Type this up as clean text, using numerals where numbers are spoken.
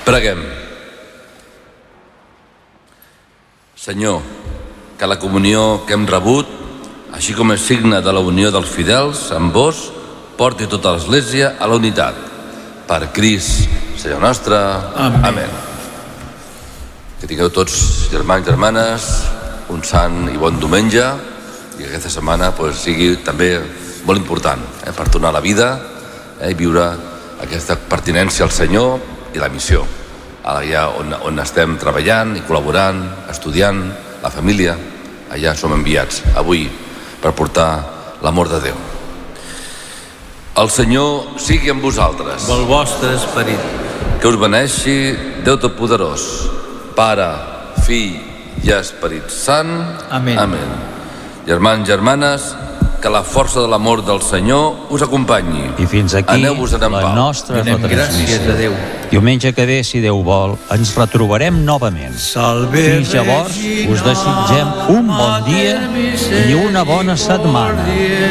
Preguem. Senyor, que la comunió que hem rebut, així com és signe de la unió dels fidels amb vos, porti tota l'Església a la unitat. Per Crist, Senyor nostre. Amén. Que tingueu tots, germans i germanes, un sant i bon diumenge, i aquesta setmana sigui també molt important per tornar a la vida i viure aquesta pertinència al Senyor i la missió. Allà on estem treballant i col·laborant, estudiant, la família, allà som enviats avui per portar l'amor de Déu. El Senyor sigui amb vosaltres. Amb el vostre esperit. Que us beneixi Déu Totpoderós, Pare, Fill i Esperit Sant. Amén. Amén. Germans, germanes, que la força de l'amor del Senyor us acompanyi. I fins aquí Aneu-vos-en en la pau. nostra Donem gràcies a Déu. Diumenge que ve, si Déu vol, ens retrobarem novament. Fins llavors us desitgem un bon dia i una bona setmana.